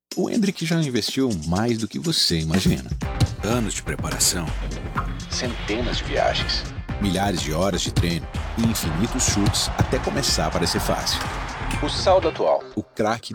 O Hendrick já investiu mais do que você imagina. Anos de preparação, centenas de viagens, milhares de horas de treino e infinitos chutes até começar a parecer fácil. O saldo atual, o craque